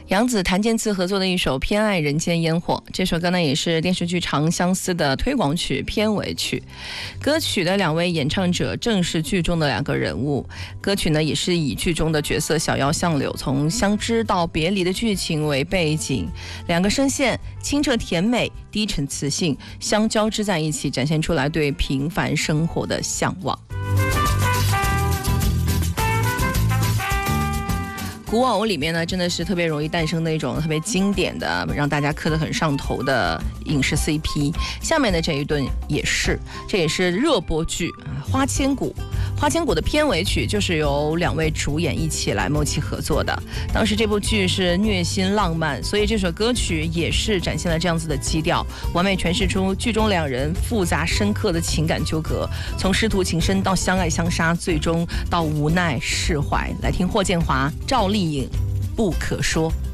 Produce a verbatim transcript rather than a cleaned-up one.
杨紫、谭健次合作的一首《偏爱人间烟火》，这首歌呢也是电视剧《长相思》的推广曲、片尾曲。歌曲的两位演唱者正是剧中的两个人物，歌曲呢也是以剧中的角色小妖相柳从相知到别离的剧情为背景，两个声线清澈甜美、低沉磁性相交织在一起，展现出来对平凡生活的向往。古偶里面呢，真的是特别容易诞生的一种特别经典的，让大家磕得很上头的影视 C P。下面的这一顿也是，这也是热播剧《花千骨》。《花千骨》的片尾曲就是由两位主演一起来默契合作的。当时这部剧是虐心浪漫，所以这首歌曲也是展现了这样子的基调，完美诠释出剧中两人复杂深刻的情感纠葛，从师徒情深到相爱相杀，最终到无奈释怀。来听霍建华、赵丽颖《不可说》。